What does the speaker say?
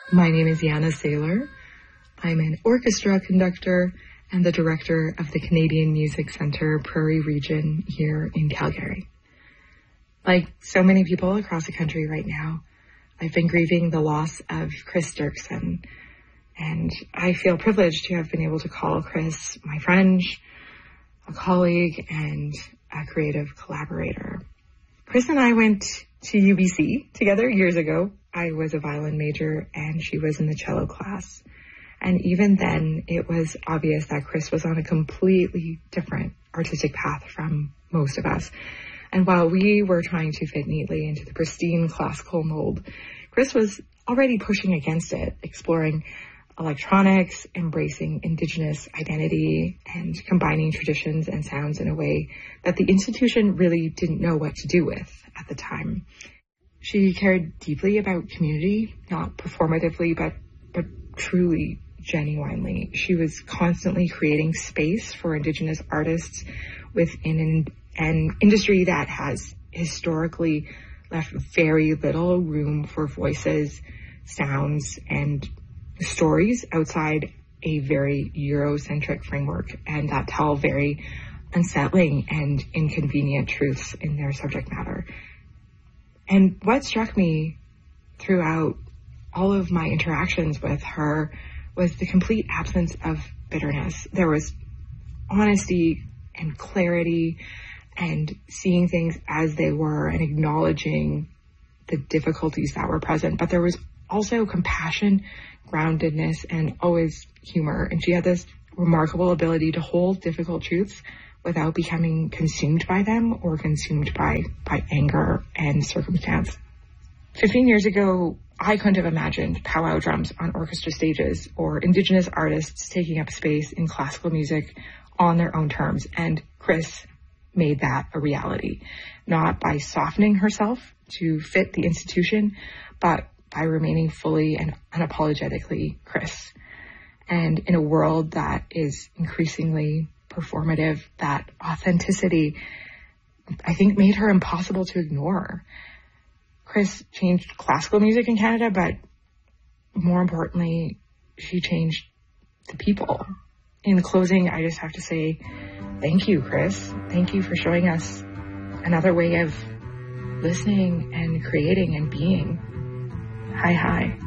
My name is Yana Saylor. I'm an orchestra conductor and the director of the Canadian Music Centre Prairie Region here in Calgary. Like so many people across the country right now, I've been grieving the loss of Chris Dirksen, and I feel privileged to have been able to call Chris my friend, a colleague, and a creative collaborator. Chris and I went to UBC together years ago. I was a violin major and she was in the cello class. And even then, it was obvious that Chris was on a completely different artistic path from most of us. And while we were trying to fit neatly into the pristine classical mold, Chris was already pushing against it, exploring electronics, embracing Indigenous identity, and combining traditions and sounds in a way that the institution really didn't know what to do with at the time. She cared deeply about community, not performatively, but truly, genuinely. She was constantly creating space for Indigenous artists within an industry that has historically left very little room for voices, sounds, and stories outside a very Eurocentric framework, and that tell very unsettling and inconvenient truths in their subject matter. And what struck me throughout all of my interactions with her was the complete absence of bitterness. There was honesty and clarity and seeing things as they were and acknowledging the difficulties that were present. But there was also compassion, groundedness, and always humor. And she had this remarkable ability to hold difficult truths without becoming consumed by them or consumed by anger and circumstance. 15 years ago, I couldn't have imagined powwow drums on orchestra stages or Indigenous artists taking up space in classical music on their own terms. And Chris made that a reality, not by softening herself to fit the institution, but by remaining fully and unapologetically Chris. And in a world that is increasingly performative, that authenticity, I think, made her impossible to ignore. Chris changed classical music in Canada, but more importantly, she changed the people. In closing, I just have to say, thank you, Chris. Thank you for showing us another way of listening and creating and being. Hi.